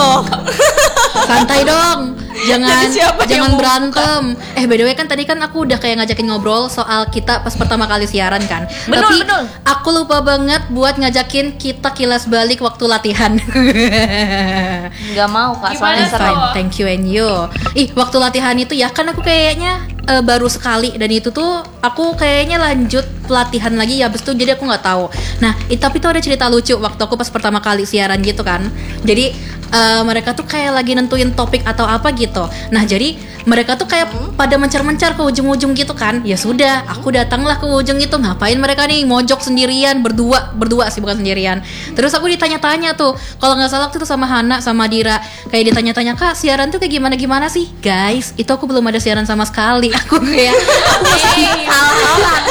dong. Santai dong. Jangan Jadi siapa yang mau berantem. By the way kan tadi kan aku udah kayak ngajakin ngobrol soal kita pas pertama kali siaran kan. Tapi Betul. aku lupa banget buat ngajakin kita kilas balik waktu latihan. Nggak mau Kak, soalnya Gimana, seru. Kak? Thank you and you. Waktu latihan itu ya kan aku kayaknya baru sekali, dan itu tuh aku kayaknya lanjut pelatihan lagi ya abis itu, jadi aku nggak tahu. Nah tapi tuh ada cerita lucu waktu aku pas pertama kali siaran gitu kan. Jadi mereka tuh kayak lagi nentuin topik atau apa gitu. Nah jadi mereka tuh kayak pada mencar-mencar ke ujung-ujung gitu kan. Ya sudah, aku datanglah ke ujung itu. Ngapain mereka nih mojok sendirian, berdua sih bukan sendirian. Terus aku ditanya-tanya tuh, kalau nggak salah tuh sama Hana sama Dira, kayak ditanya-tanya, Kak siaran tuh kayak gimana sih guys. Itu aku belum ada siaran sama sekali. Aku kayak aku masih